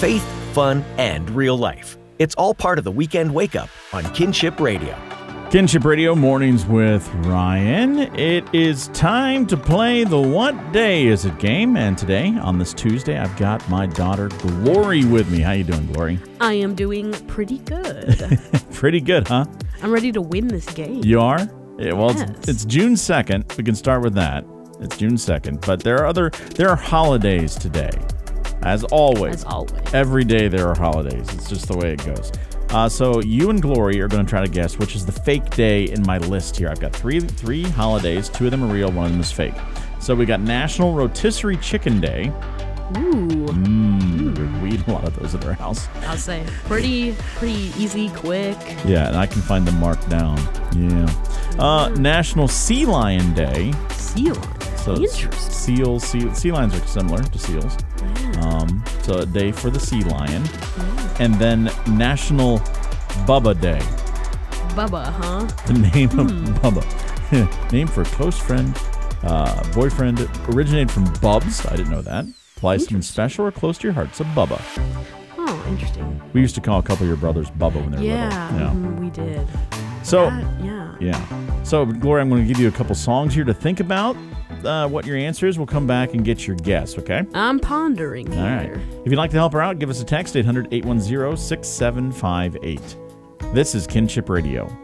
faith, fun, and real life. It's all part of the Weekend Wake Up on Kinship Radio. Kinship Radio Mornings with Ryan. It is time to play the What Day Is It game. And today, on this Tuesday, I've got my daughter Glory with me. How you doing, Glory? I am doing pretty good. Pretty good, huh? I'm ready to win this game. You are? Yeah, well, Yes. it's June 2nd. We can start with that. It's June 2nd. But there are holidays today. As always. As always. Every day there are holidays. It's just the way it goes. So you and Glory are going to try to guess which is the fake day in my list here. I've got three holidays. Two of them are real. One of them is fake. So we got National Rotisserie Chicken Day. Ooh. We eat a lot of those at our house. I'll say pretty easy, quick. Yeah, and I can find them marked down. Yeah. National Sea Lion Day. Sea lion. So Interesting. sea lions are similar to seals. So a day for the sea lion. And then National Bubba Day. Bubba, huh? The name of Bubba. Name for a close friend, boyfriend. Originated from Bubs. I didn't know that. Applies to special or close to your heart. So Bubba. Oh, interesting. We used to call a couple of your brothers Bubba when they were little. Yeah, we did. So, Yeah. So, Gloria, I'm going to give you a couple songs here to think about. What your answer is, we'll come back and get your guess, okay? I'm pondering here. All right. If you'd like to help her out, give us a text, 800-810-6758. This is Kinship Radio.